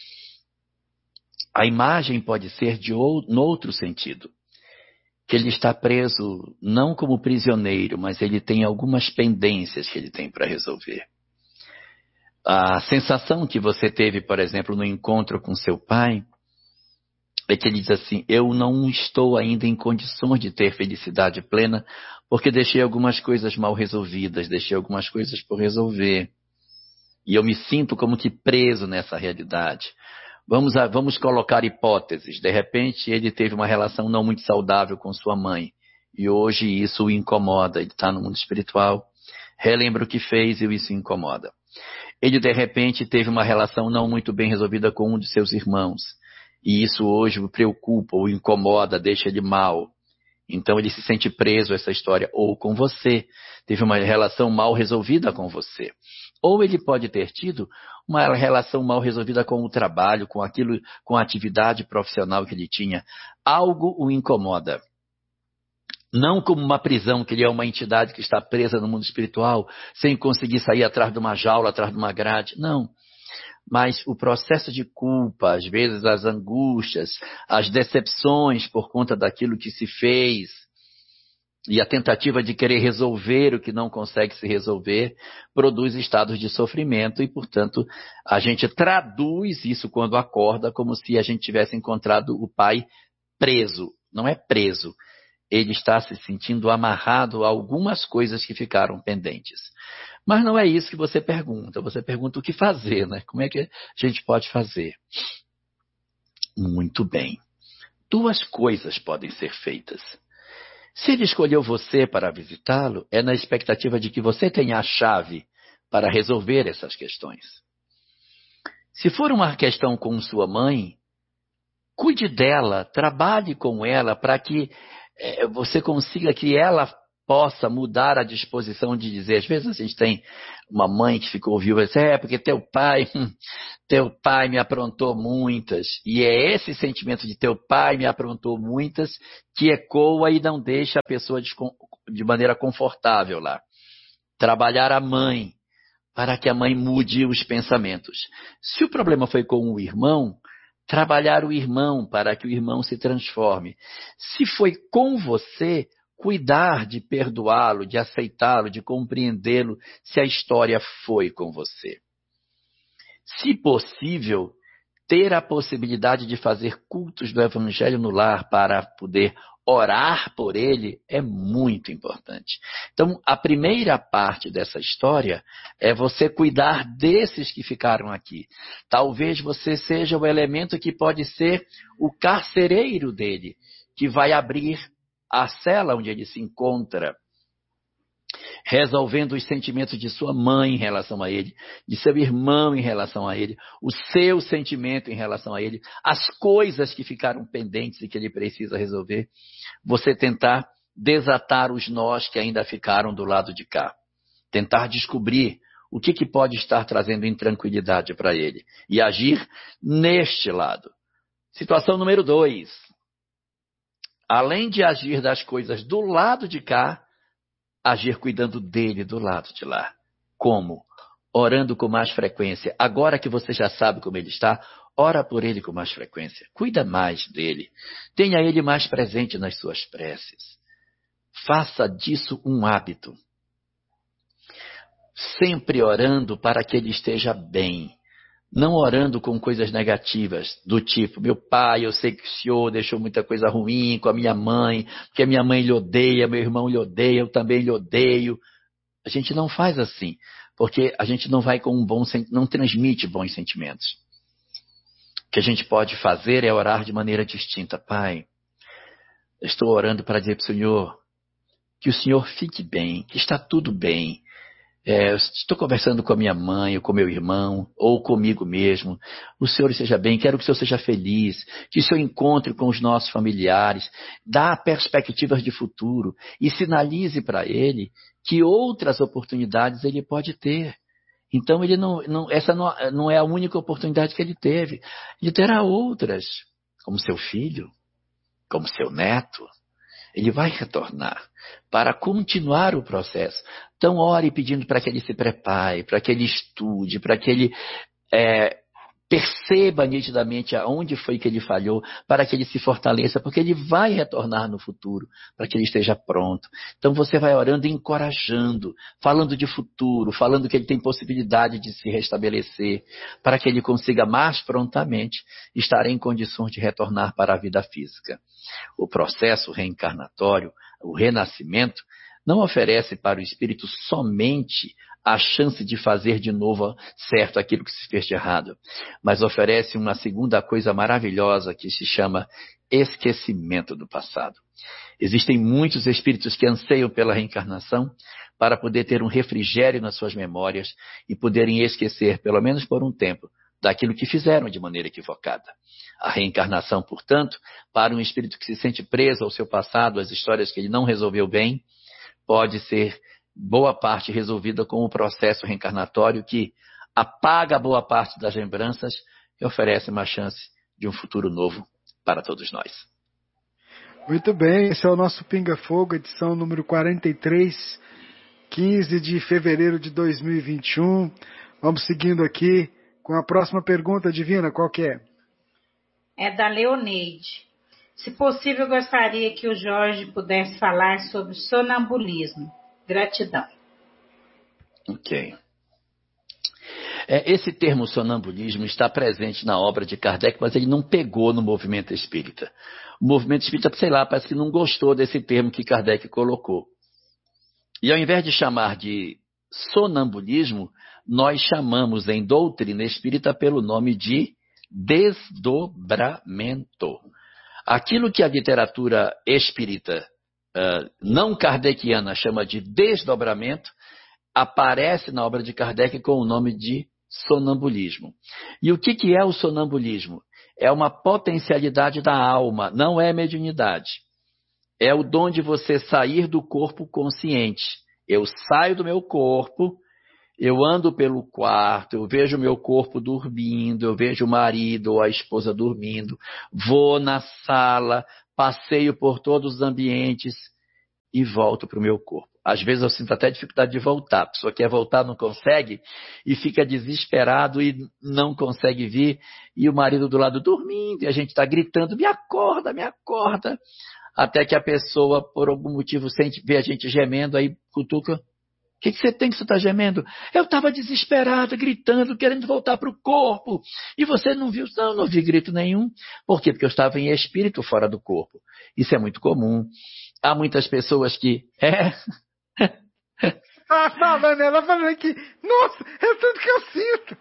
A imagem pode ser no outro sentido, que ele está preso não como prisioneiro, mas ele tem algumas pendências que ele tem para resolver. A sensação que você teve, por exemplo, no encontro com seu pai, é que ele diz assim: eu não estou ainda em condições de ter felicidade plena, porque deixei algumas coisas mal resolvidas, deixei algumas coisas por resolver. E eu me sinto como que preso nessa realidade. Vamos colocar hipóteses. De repente, ele teve uma relação não muito saudável com sua mãe. E hoje isso o incomoda. Ele está no mundo espiritual, relembra o que fez e isso o incomoda. Ele, de repente, teve uma relação não muito bem resolvida com um de seus irmãos. E isso hoje o preocupa, o incomoda, deixa ele mal. Então ele se sente preso a essa história. Ou com você, teve uma relação mal resolvida com você. Ou ele pode ter tido uma relação mal resolvida com o trabalho, com a atividade profissional que ele tinha. Algo o incomoda. Não como uma prisão, que ele é uma entidade que está presa no mundo espiritual, sem conseguir sair atrás de uma jaula, atrás de uma grade. Não. Mas o processo de culpa, às vezes as angústias, as decepções por conta daquilo que se fez, e a tentativa de querer resolver o que não consegue se resolver, produz estados de sofrimento e, portanto, a gente traduz isso quando acorda como se a gente tivesse encontrado o pai preso. Não é preso. Ele está se sentindo amarrado a algumas coisas que ficaram pendentes. Mas não é isso que você pergunta. Você pergunta o que fazer, né? Como é que a gente pode fazer? Muito bem. 2 coisas podem ser feitas. Se ele escolheu você para visitá-lo, é na expectativa de que você tenha a chave para resolver essas questões. Se for uma questão com sua mãe, cuide dela, trabalhe com ela para que você consiga que ela possa mudar a disposição de dizer. Às vezes a gente tem uma mãe que ficou viúva e diz, porque teu pai me aprontou muitas. E é esse sentimento de teu pai me aprontou muitas que ecoa e não deixa a pessoa de maneira confortável lá. Trabalhar a mãe, para que a mãe mude os pensamentos. Se o problema foi com o irmão, trabalhar o irmão para que o irmão se transforme. Se foi com você, cuidar de perdoá-lo, de aceitá-lo, de compreendê-lo, se a história foi com você. Se possível, ter a possibilidade de fazer cultos do Evangelho no lar para poder orar por ele é muito importante. Então, a primeira parte dessa história é você cuidar desses que ficaram aqui. Talvez você seja o elemento que pode ser o carcereiro dele, que vai abrir a cela onde ele se encontra, resolvendo os sentimentos de sua mãe em relação a ele, de seu irmão em relação a ele, o seu sentimento em relação a ele, as coisas que ficaram pendentes e que ele precisa resolver. Você tentar desatar os nós que ainda ficaram do lado de cá. Tentar descobrir o que pode estar trazendo intranquilidade para ele. E agir neste lado. Situação número 2. Além de agir das coisas do lado de cá, agir cuidando dele do lado de lá. Como? Orando com mais frequência. Agora que você já sabe como ele está, ora por ele com mais frequência. Cuida mais dele. Tenha ele mais presente nas suas preces. Faça disso um hábito. Sempre orando para que ele esteja bem. Não orando com coisas negativas, do tipo, meu pai, eu sei que o senhor deixou muita coisa ruim com a minha mãe, porque a minha mãe lhe odeia, meu irmão lhe odeia, eu também lhe odeio. A gente não faz assim, porque a gente não vai com não transmite bons sentimentos. O que a gente pode fazer é orar de maneira distinta. Pai, eu estou orando para dizer para o senhor que o senhor fique bem, que está tudo bem. Eu estou conversando com a minha mãe, ou com meu irmão, ou comigo mesmo. O senhor esteja bem, quero que o senhor seja feliz, que o senhor encontre com os nossos familiares, dá perspectivas de futuro e sinalize para ele que outras oportunidades ele pode ter. Então essa não é a única oportunidade que ele teve. Ele terá outras, como seu filho, como seu neto. Ele vai retornar para continuar o processo. Então, ore pedindo para que ele se prepare, para que ele estude, para que ele perceba nitidamente aonde foi que ele falhou, para que ele se fortaleça, porque ele vai retornar no futuro, para que ele esteja pronto. Então, você vai orando e encorajando, falando de futuro, falando que ele tem possibilidade de se restabelecer, para que ele consiga mais prontamente estar em condições de retornar para a vida física. O processo reencarnatório, o renascimento, não oferece para o espírito somente a chance de fazer de novo certo aquilo que se fez de errado, mas oferece uma segunda coisa maravilhosa que se chama esquecimento do passado. Existem muitos espíritos que anseiam pela reencarnação para poder ter um refrigério nas suas memórias e poderem esquecer, pelo menos por um tempo, daquilo que fizeram de maneira equivocada. A reencarnação, portanto, para um espírito que se sente preso ao seu passado, às histórias que ele não resolveu bem, pode ser boa parte resolvida com o processo reencarnatório que apaga boa parte das lembranças e oferece uma chance de um futuro novo para todos nós. Muito bem, esse é o nosso Pinga Fogo, edição número 43, 15 de fevereiro de 2021. Vamos seguindo aqui com a próxima pergunta, Divina, qual que é? É da Leoneide. Se possível, gostaria que o Jorge pudesse falar sobre sonambulismo. Gratidão. Ok. Esse termo sonambulismo está presente na obra de Kardec, mas ele não pegou no movimento espírita. O movimento espírita, sei lá, parece que não gostou desse termo que Kardec colocou. E ao invés de chamar de sonambulismo, nós chamamos em doutrina espírita pelo nome de desdobramento. Aquilo que a literatura espírita não kardeciana chama de desdobramento, aparece na obra de Kardec com o nome de sonambulismo. E o que é o sonambulismo? É uma potencialidade da alma, não é mediunidade. É o dom de você sair do corpo consciente. Eu saio do meu corpo, eu ando pelo quarto, eu vejo meu corpo dormindo, eu vejo o marido ou a esposa dormindo, vou na sala, passeio por todos os ambientes e volto para o meu corpo. Às vezes eu sinto até dificuldade de voltar. A pessoa quer voltar, não consegue, e fica desesperado e não consegue vir. E o marido do lado dormindo, e a gente está gritando, me acorda, me acorda. Até que a pessoa, por algum motivo, vê a gente gemendo, aí cutuca. O que você tem que você está gemendo? Eu estava desesperado, gritando, querendo voltar para o corpo. E você não viu? Não, não vi grito nenhum. Por quê? Porque eu estava em espírito fora do corpo. Isso é muito comum. Há muitas pessoas que... Ela falando que, nossa, é tudo que eu sinto.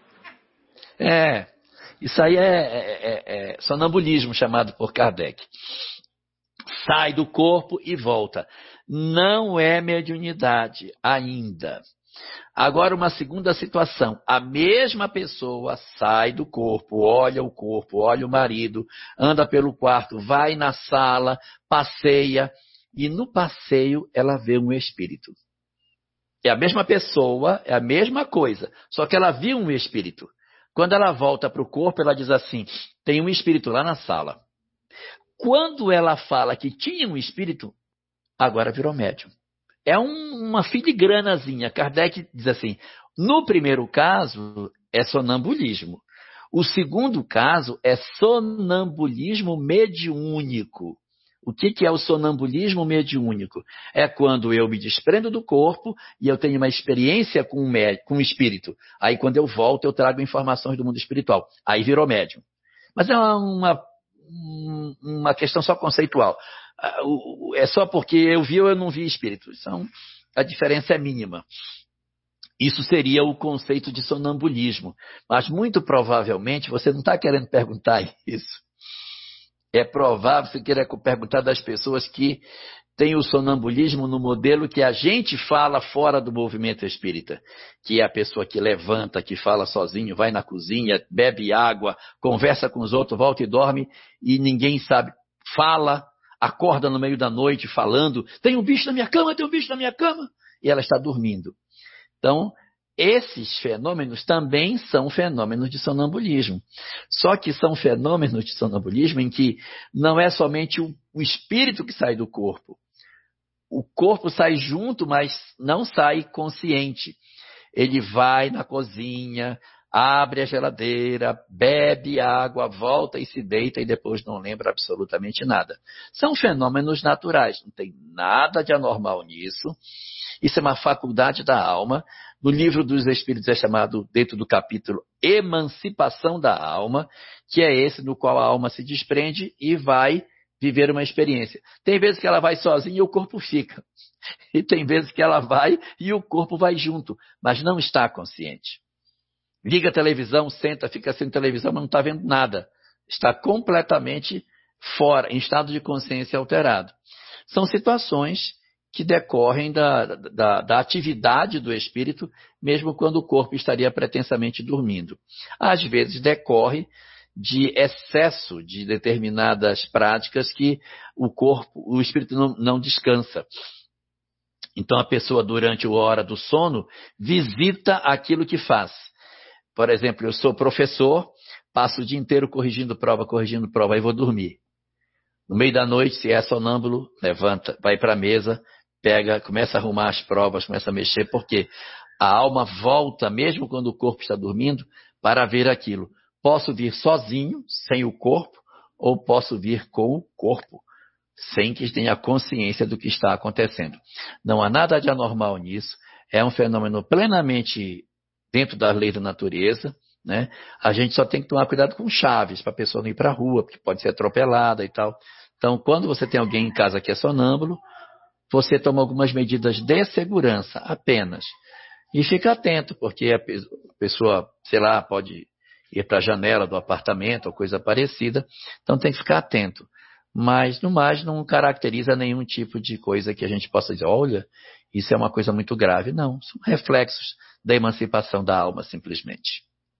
Isso aí é sonambulismo, chamado por Kardec. Sai do corpo e volta. Não é mediunidade ainda. Agora, uma segunda situação. A mesma pessoa sai do corpo, olha o marido, anda pelo quarto, vai na sala, passeia, e no passeio ela vê um espírito. É a mesma pessoa, é a mesma coisa, só que ela viu um espírito. Quando ela volta para o corpo, ela diz assim, tem um espírito lá na sala. Quando ela fala que tinha um espírito, agora virou médium. É uma filigranazinha. Kardec diz assim, no primeiro caso é sonambulismo. O segundo caso é sonambulismo mediúnico. O que é o sonambulismo mediúnico? É quando eu me desprendo do corpo e eu tenho uma experiência com o espírito. Aí quando eu volto eu trago informações do mundo espiritual. Aí virou médium. Mas é uma questão só conceitual. É só porque eu vi ou eu não vi espírito. Então, a diferença é mínima. Isso seria o conceito de sonambulismo. Mas muito provavelmente você não está querendo perguntar isso. É provável você queira perguntar das pessoas que têm o sonambulismo no modelo que a gente fala fora do movimento espírita, que é a pessoa que levanta, que fala sozinho, vai na cozinha, bebe água, conversa com os outros, volta e dorme e ninguém sabe, fala, acorda no meio da noite falando, tem um bicho na minha cama, tem um bicho na minha cama, e ela está dormindo. Então, esses fenômenos também são fenômenos de sonambulismo. Só que são fenômenos de sonambulismo em que não é somente o espírito que sai do corpo. O corpo sai junto, mas não sai consciente. Ele vai na cozinha, abre a geladeira, bebe água, volta e se deita e depois não lembra absolutamente nada. São fenômenos naturais, não tem nada de anormal nisso. Isso é uma faculdade da alma. No livro dos Espíritos é chamado, dentro do capítulo, Emancipação da Alma, que é esse no qual a alma se desprende e vai viver uma experiência. Tem vezes que ela vai sozinha e o corpo fica. E tem vezes que ela vai e o corpo vai junto, mas não está consciente. Liga a televisão, senta, fica sem televisão, mas não está vendo nada. Está completamente fora, em estado de consciência alterado. São situações que decorrem da atividade do espírito, mesmo quando o corpo estaria pretensamente dormindo. Às vezes decorre de excesso de determinadas práticas que o espírito não descansa. Então a pessoa, durante a hora do sono, visita aquilo que faz. Por exemplo, eu sou professor, passo o dia inteiro corrigindo prova, aí vou dormir. No meio da noite, se é sonâmbulo, levanta, vai para a mesa, pega, começa a arrumar as provas, começa a mexer, porque a alma volta, mesmo quando o corpo está dormindo, para ver aquilo. Posso vir sozinho, sem o corpo, ou posso vir com o corpo, sem que tenha consciência do que está acontecendo. Não há nada de anormal nisso, é um fenômeno plenamente dentro da lei da natureza, né? A gente só tem que tomar cuidado com chaves, para a pessoa não ir para a rua, porque pode ser atropelada e tal. Então, quando você tem alguém em casa que é sonâmbulo, você toma algumas medidas de segurança apenas. E fica atento, porque a pessoa, sei lá, pode ir para a janela do apartamento ou coisa parecida. Então tem que ficar atento. Mas, no mais, não caracteriza nenhum tipo de coisa que a gente possa dizer, olha, isso é uma coisa muito grave. Não, são reflexos da emancipação da alma, simplesmente.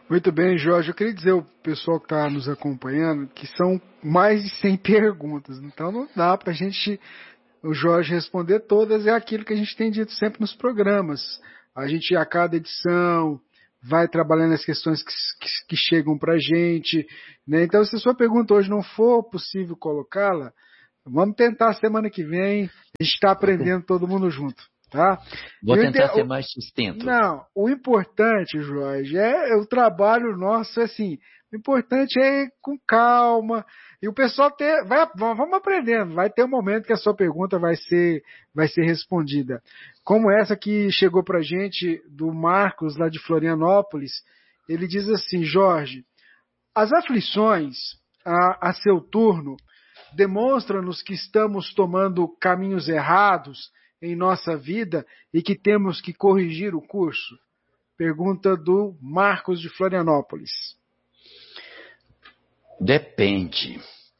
Muito bem, Jorge. Eu queria dizer ao pessoal que está nos acompanhando que são mais de 100 perguntas, então não dá para a gente, o Jorge, responder todas. É aquilo que a gente tem dito sempre nos programas. A gente, a cada edição, vai trabalhando as questões que chegam para a gente, né? Então, se a sua pergunta hoje não for possível colocá-la, vamos tentar semana que vem. A gente está aprendendo todo mundo junto, tá? Vou tentar ser mais sustento. Não, o importante, Jorge, é o trabalho nosso, assim, o importante é ir com calma, e o pessoal vamos aprendendo, vai ter um momento que a sua pergunta vai ser respondida. Como essa que chegou pra gente, do Marcos, lá de Florianópolis, ele diz assim: Jorge, as aflições a seu turno demonstram-nos que estamos tomando caminhos errados em nossa vida e que temos que corrigir o curso? Pergunta do Marcos de Florianópolis. Depende,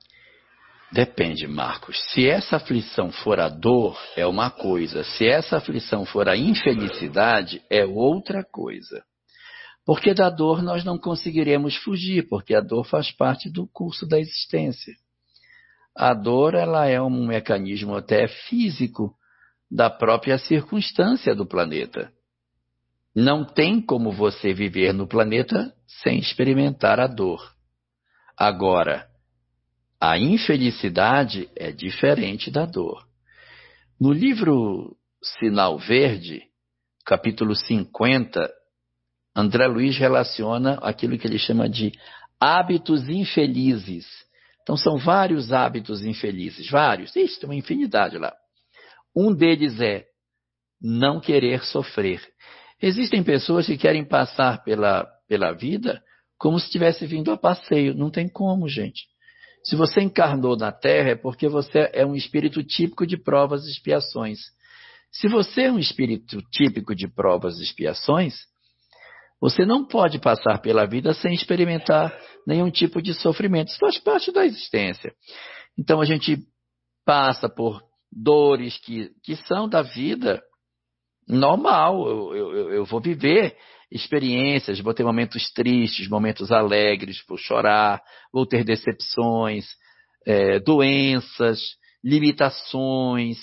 Marcos. Se essa aflição for a dor, é uma coisa. Se essa aflição for a infelicidade, é outra coisa. Porque da dor nós não conseguiremos fugir, porque a dor faz parte do curso da existência. A dor, ela é um mecanismo até físico da própria circunstância do planeta. Não tem como você viver no planeta sem experimentar a dor. Agora, a infelicidade é diferente da dor. No livro Sinal Verde, capítulo 50, André Luiz relaciona aquilo que ele chama de hábitos infelizes. Então, são vários hábitos infelizes, vários. Isso, tem uma infinidade lá. Um deles é não querer sofrer. Existem pessoas que querem passar pela vida como se tivesse vindo a passeio. Não tem como, gente. Se você encarnou na Terra é porque você é um espírito típico de provas e expiações. Se você é um espírito típico de provas e expiações, você não pode passar pela vida sem experimentar nenhum tipo de sofrimento. Isso faz parte da existência. Então a gente passa por dores que são da vida normal. Eu vou viver experiências, vou ter momentos tristes, momentos alegres, vou chorar, vou ter decepções, doenças, limitações,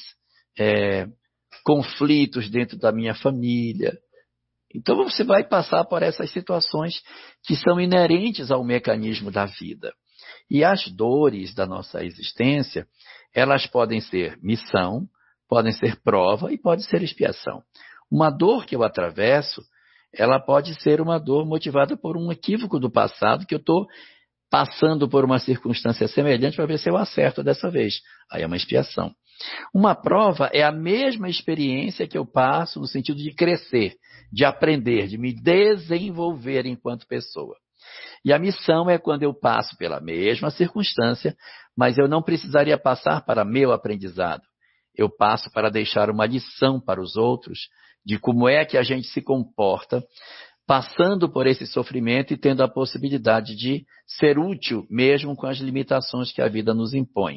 conflitos dentro da minha família. Então você vai passar por essas situações que são inerentes ao mecanismo da vida. E as dores da nossa existência, elas podem ser missão, podem ser prova e pode ser expiação. Uma dor que eu atravesso, ela pode ser uma dor motivada por um equívoco do passado, que eu estou passando por uma circunstância semelhante para ver se eu acerto dessa vez. Aí é uma expiação. Uma prova é a mesma experiência que eu passo no sentido de crescer, de aprender, de me desenvolver enquanto pessoa. E a missão é quando eu passo pela mesma circunstância, mas eu não precisaria passar para meu aprendizado. Eu passo para deixar uma lição para os outros de como é que a gente se comporta, passando por esse sofrimento e tendo a possibilidade de ser útil, mesmo com as limitações que a vida nos impõe.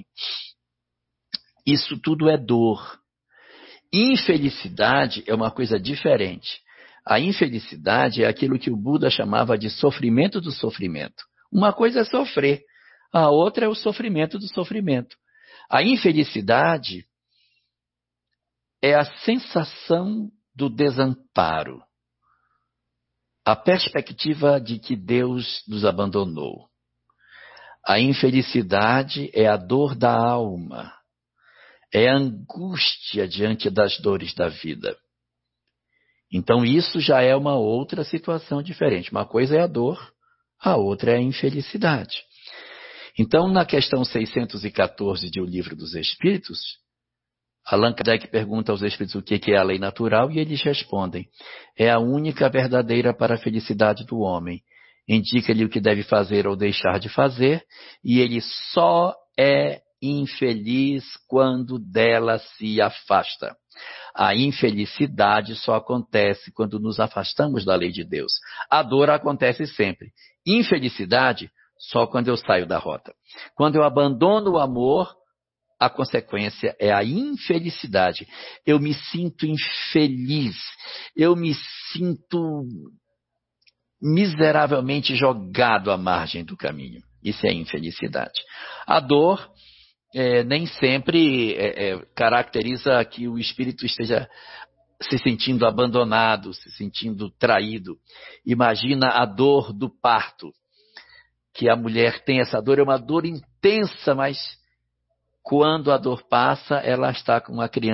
Isso tudo é dor. Infelicidade é uma coisa diferente. A infelicidade é aquilo que o Buda chamava de sofrimento do sofrimento. Uma coisa é sofrer, a outra é o sofrimento do sofrimento. A infelicidade é a sensação do desamparo, a perspectiva de que Deus nos abandonou. A infelicidade é a dor da alma, é a angústia diante das dores da vida. Então isso já é uma outra situação diferente. Uma coisa é a dor, a outra é a infelicidade. Então, na questão 614 de O Livro dos Espíritos, Allan Kardec pergunta aos espíritos o que é a lei natural e eles respondem: é a única verdadeira para a felicidade do homem. Indica-lhe o que deve fazer ou deixar de fazer e ele só é infeliz quando dela se afasta. A infelicidade só acontece quando nos afastamos da lei de Deus. A dor acontece sempre. Infelicidade só quando eu saio da rota. Quando eu abandono o amor, a consequência é a infelicidade. Eu me sinto infeliz. Eu me sinto miseravelmente jogado à margem do caminho. Isso é infelicidade. A dor nem sempre caracteriza que o espírito esteja se sentindo abandonado, se sentindo traído. Imagina a dor do parto, que a mulher tem essa dor, é uma dor intensa, mas quando a dor passa, ela está com uma criança